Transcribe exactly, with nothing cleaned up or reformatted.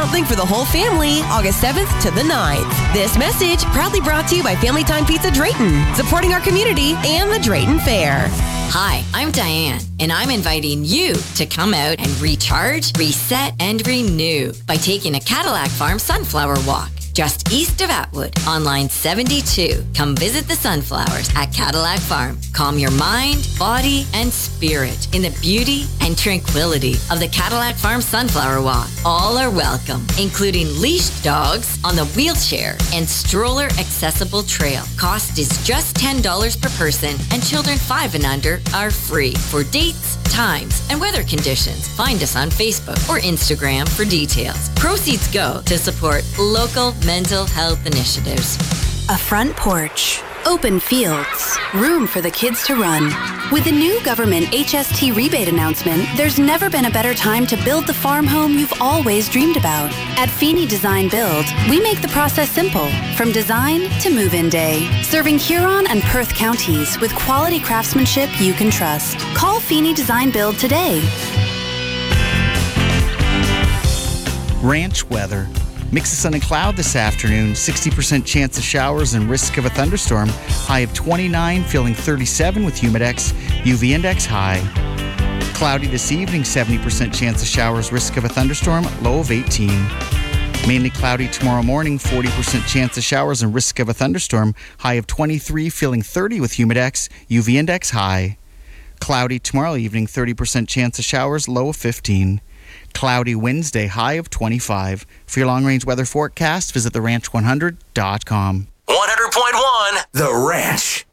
something for the whole family August seventh to the ninth. This message proudly brought to you by Family Time Pizza Drayton, supporting our community and the Drayton Fair. Hi, I'm Diane, and I'm inviting you to come out and recharge, reset, and renew by taking a Cadillac Farm Sunflower Walk. Just east of Atwood, on line seventy-two. Come visit the sunflowers at Cadillac Farm. Calm your mind, body, and spirit in the beauty and tranquility of the Cadillac Farm Sunflower Walk. All are welcome, including leashed dogs on the wheelchair and stroller accessible trail. Cost is just ten dollars per person, and children five and under are free. For dates, times, and weather conditions, find us on Facebook or Instagram for details. Proceeds go to support local mental health initiatives. A front porch, open fields, room for the kids to run. With the new government H S T rebate announcement, there's never been a better time to build the farm home you've always dreamed about. At Feeney Design Build, we make the process simple, from design to move-in day, serving Huron and Perth counties with quality craftsmanship you can trust. Call Feeney Design Build today. Ranch weather. Mix of sun and cloud this afternoon, sixty percent chance of showers and risk of a thunderstorm. High of twenty-nine, feeling thirty-seven with humidex, U V index high. Cloudy this evening, seventy percent chance of showers, risk of a thunderstorm, low of eighteen. Mainly cloudy tomorrow morning, forty percent chance of showers and risk of a thunderstorm. High of twenty-three, feeling thirty with humidex, U V index high. Cloudy tomorrow evening, thirty percent chance of showers, low of fifteen. Cloudy Wednesday, high of twenty-five. For your long-range weather forecast, visit the ranch one hundred dot com. one hundred point one The Ranch.